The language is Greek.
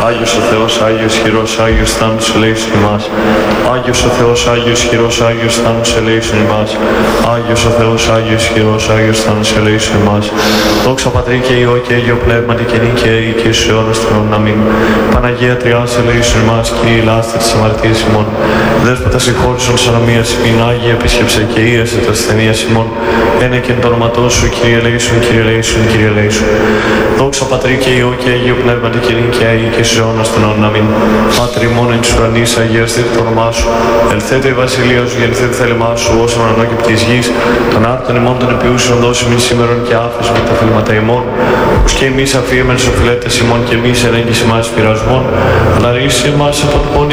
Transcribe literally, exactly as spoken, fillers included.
Άγιος ο Θεός, Άγιος χειρός, Άγιος θάνατος ελέησον ημάς. Άγιος ο Θεός, Άγιος χειρός, Άγιος θάνατος ελέησον ημάς. Άγιος ο Θεός, Άγιος χειρός, Άγιος θάνατος ελέησον ημάς. Δόξα Πατρί και Υιό και Άγιο Πνεύματι και νικαίοι και εις αιώνας των αιώνων. Αμήν. Παναγία Τριάς ελέησον ημάς, Κύριε λάστα της αμαρτίας ημών. Δέσποτα συγχώρησον της ανομίας ημών, Άγια επίσκεψε και ίασε τα ασθενείας ημών. Ένα και εν το όνοματό σου, Κύριε ελέησον, Κύριε ελέησον, Κύριε ελέησον. Δόξα Πατρί και Υιό και Άγιο Πνεύματι και νικαίοι και εις αιώνας των αιώνων. Αμήν. Πάτερ ημών εν της ουρανής, αγιαστείτε το όνομά σου. Ελθέτω η βασιλεία σου, γεννηθείτε το θέλημά σου, όσον ανώκεπ της γης. Των άρτων ημών των επιούσεων δώσει μην σήμερον και άφεσον με τα θύματα ημών. Ως και εμείς αφήμεν στους οφειλέτες ημών και εμείς ενέγγιση μας πειρασμών. Αλλά ρίσε μας από το πόνι